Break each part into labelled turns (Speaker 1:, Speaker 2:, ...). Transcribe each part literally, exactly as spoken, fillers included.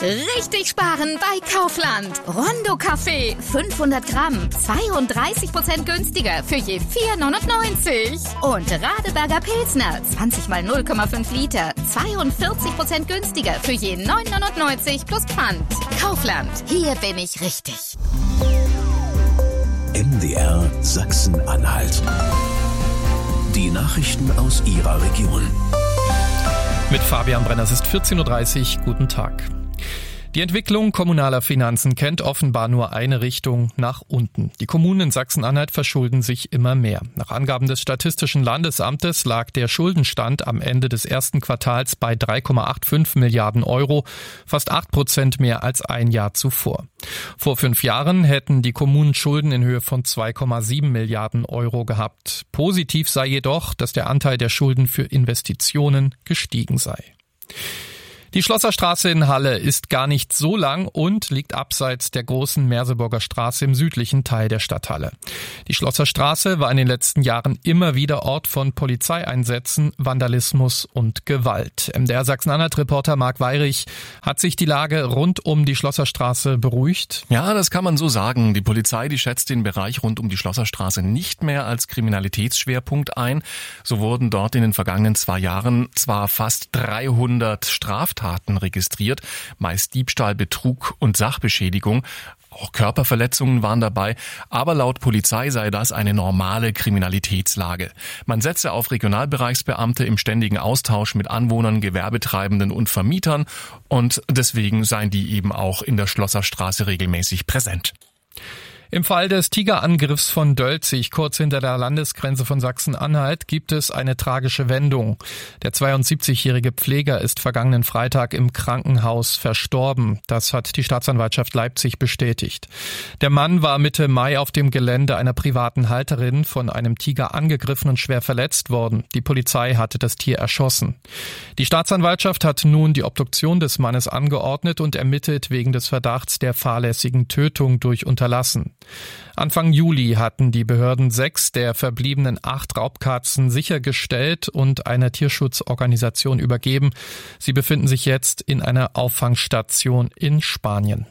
Speaker 1: Richtig sparen bei Kaufland. Rondo Kaffee, fünfhundert Gramm, zweiunddreißig Prozent günstiger für je vier neunundneunzig. Und Radeberger Pilsner, zwanzig mal null Komma fünf Liter, zweiundvierzig Prozent günstiger für je neun neunundneunzig plus Pfand. Kaufland, hier bin ich richtig.
Speaker 2: M D R Sachsen-Anhalt. Die Nachrichten aus Ihrer Region.
Speaker 3: Mit Fabian Brenner, es ist vierzehn Uhr dreißig. Guten Tag. Die Entwicklung kommunaler Finanzen kennt offenbar nur eine Richtung, nach unten. Die Kommunen in Sachsen-Anhalt verschulden sich immer mehr. Nach Angaben des Statistischen Landesamtes lag der Schuldenstand am Ende des ersten Quartals bei drei Komma fünfundachtzig Milliarden Euro, fast acht Prozent mehr als ein Jahr zuvor. Vor fünf Jahren hätten die Kommunen Schulden in Höhe von zwei Komma sieben Milliarden Euro gehabt. Positiv sei jedoch, dass der Anteil der Schulden für Investitionen gestiegen sei. Die Schlosserstraße in Halle ist gar nicht so lang und liegt abseits der großen Merseburger Straße im südlichen Teil der Stadthalle. Die Schlosserstraße war in den letzten Jahren immer wieder Ort von Polizeieinsätzen, Vandalismus und Gewalt. M D R Sachsen-Anhalt-Reporter Marc Weyrich, hat sich die Lage rund um die Schlosserstraße beruhigt?
Speaker 4: Ja, das kann man so sagen. Die Polizei, die schätzt den Bereich rund um die Schlosserstraße nicht mehr als Kriminalitätsschwerpunkt ein. So wurden dort in den vergangenen zwei Jahren zwar fast dreihundert Straftaten registriert, meist Diebstahl, Betrug und Sachbeschädigung. Auch Körperverletzungen waren dabei, aber laut Polizei sei das eine normale Kriminalitätslage. Man setze auf Regionalbereichsbeamte im ständigen Austausch mit Anwohnern, Gewerbetreibenden und Vermietern und deswegen seien die eben auch in der Schlosserstraße regelmäßig präsent.
Speaker 3: Im Fall des Tigerangriffs von Dölzig, kurz hinter der Landesgrenze von Sachsen-Anhalt, gibt es eine tragische Wendung. Der zweiundsiebzigjährige Pfleger ist vergangenen Freitag im Krankenhaus verstorben. Das hat die Staatsanwaltschaft Leipzig bestätigt. Der Mann war Mitte Mai auf dem Gelände einer privaten Halterin von einem Tiger angegriffen und schwer verletzt worden. Die Polizei hatte das Tier erschossen. Die Staatsanwaltschaft hat nun die Obduktion des Mannes angeordnet und ermittelt wegen des Verdachts der fahrlässigen Tötung durch Unterlassen. Anfang Juli hatten die Behörden sechs der verbliebenen acht Raubkatzen sichergestellt und einer Tierschutzorganisation übergeben. Sie befinden sich jetzt in einer Auffangstation in Spanien.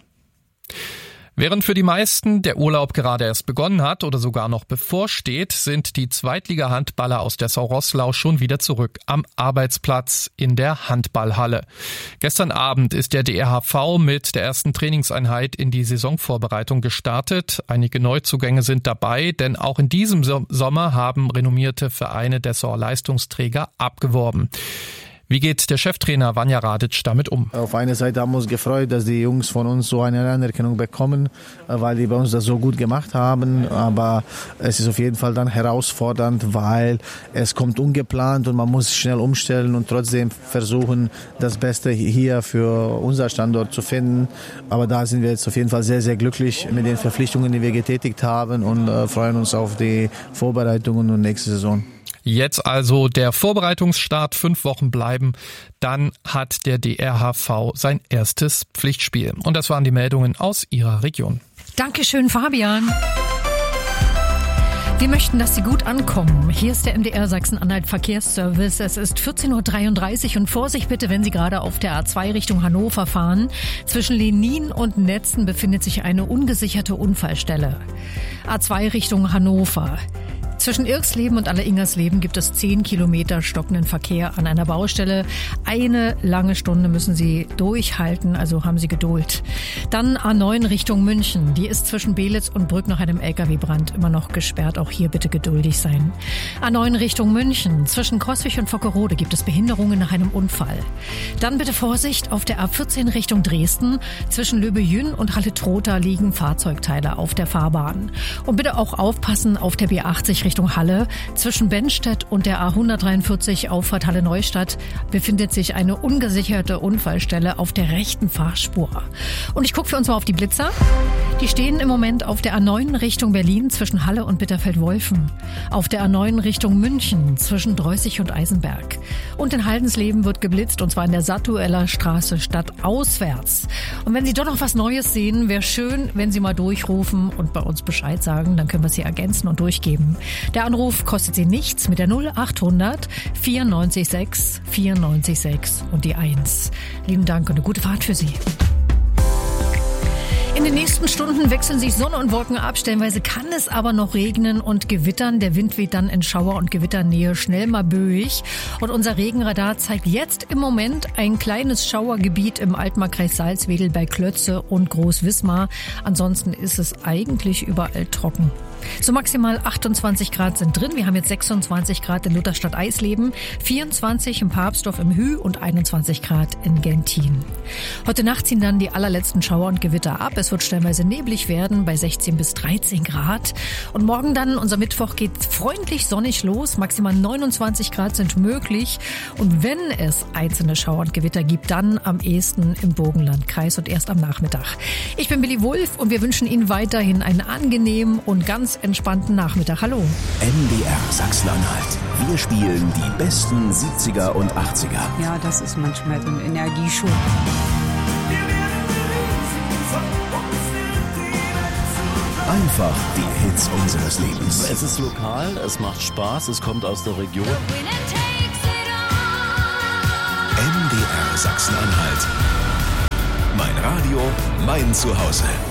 Speaker 3: Während für die meisten der Urlaub gerade erst begonnen hat oder sogar noch bevorsteht, sind die Zweitliga-Handballer aus Dessau-Roßlau schon wieder zurück am Arbeitsplatz in der Handballhalle. Gestern Abend ist der D R H V mit der ersten Trainingseinheit in die Saisonvorbereitung gestartet. Einige Neuzugänge sind dabei, denn auch in diesem Sommer haben renommierte Vereine Dessauer Leistungsträger abgeworben. Wie geht der Cheftrainer Vanja Radic damit um?
Speaker 5: Auf einer Seite haben wir uns gefreut, dass die Jungs von uns so eine Anerkennung bekommen, weil die bei uns das so gut gemacht haben. Aber es ist auf jeden Fall dann herausfordernd, weil es kommt ungeplant und man muss schnell umstellen und trotzdem versuchen, das Beste hier für unser Standort zu finden. Aber da sind wir jetzt auf jeden Fall sehr, sehr glücklich mit den Verpflichtungen, die wir getätigt haben und äh, freuen uns auf die Vorbereitungen und nächste Saison.
Speaker 3: Jetzt also der Vorbereitungsstart, fünf Wochen bleiben, dann hat der D R H V sein erstes Pflichtspiel. Und das waren die Meldungen aus Ihrer Region.
Speaker 6: Dankeschön, Fabian. Wir möchten, dass Sie gut ankommen. Hier ist der M D R Sachsen-Anhalt Verkehrsservice. Es ist vierzehn Uhr dreiunddreißig und Vorsicht bitte, wenn Sie gerade auf der A zwei Richtung Hannover fahren. Zwischen Lenin und Netzen befindet sich eine ungesicherte Unfallstelle. A zwei Richtung Hannover. Zwischen Irksleben und Alleringersleben gibt es zehn Kilometer stockenden Verkehr an einer Baustelle. Eine lange Stunde müssen Sie durchhalten, also haben Sie Geduld. Dann A neun Richtung München. Die ist zwischen Belitz und Brück nach einem L K W-Brand immer noch gesperrt. Auch hier bitte geduldig sein. A neun Richtung München. Zwischen Coswig und Vockerode gibt es Behinderungen nach einem Unfall. Dann bitte Vorsicht auf der A vierzehn Richtung Dresden. Zwischen Löbejün und Halle-Trotha liegen Fahrzeugteile auf der Fahrbahn. Und bitte auch aufpassen auf der B achtzig Richtung Halle. Zwischen Bennstedt und der A hundertdreiundvierzig Auffahrt Halle-Neustadt befindet sich eine ungesicherte Unfallstelle auf der rechten Fahrspur. Und ich gucke für uns mal auf die Blitzer. Die stehen im Moment auf der A neun Richtung Berlin zwischen Halle und Bitterfeld-Wolfen. Auf der A neun Richtung München zwischen Dreußig und Eisenberg. Und in Haldensleben wird geblitzt und zwar in der Sattueller Straße stadtauswärts. Und wenn Sie doch noch was Neues sehen, wäre schön, wenn Sie mal durchrufen und bei uns Bescheid sagen, dann können wir Sie ergänzen und durchgeben. Der Anruf kostet Sie nichts mit der null achthundert vierundneunzig sechs vierundneunzig sechs und die eins. Lieben Dank und eine gute Fahrt für Sie. In den nächsten Stunden wechseln sich Sonne und Wolken ab. Stellenweise kann es aber noch regnen und gewittern. Der Wind weht dann in Schauer- und Gewitternähe schnell mal böig. Und unser Regenradar zeigt jetzt im Moment ein kleines Schauergebiet im Altmarkkreis Salzwedel bei Klötze und Großwismar. Ansonsten ist es eigentlich überall trocken. So maximal achtundzwanzig Grad sind drin. Wir haben jetzt sechsundzwanzig Grad in Lutherstadt-Eisleben, vierundzwanzig im Papstdorf im Hü und einundzwanzig Grad in Gentin. Heute Nacht ziehen dann die allerletzten Schauer und Gewitter ab. Es wird stellenweise neblig werden bei sechzehn bis dreizehn Grad. Und morgen dann, unser Mittwoch, geht freundlich sonnig los. Maximal neunundzwanzig Grad sind möglich. Und wenn es einzelne Schauer und Gewitter gibt, dann am ehesten im Burgenlandkreis und erst am Nachmittag. Ich bin Billy Wulff und wir wünschen Ihnen weiterhin einen angenehmen und ganz entspannten Nachmittag. Hallo.
Speaker 2: M D R Sachsen-Anhalt. Wir spielen die besten siebziger und achtziger.
Speaker 7: Ja, das ist manchmal so ein Energieschub.
Speaker 2: Einfach die Hits unseres Lebens.
Speaker 8: Es ist lokal, es macht Spaß, es kommt aus der Region.
Speaker 2: M D R Sachsen-Anhalt. Mein Radio, mein Zuhause.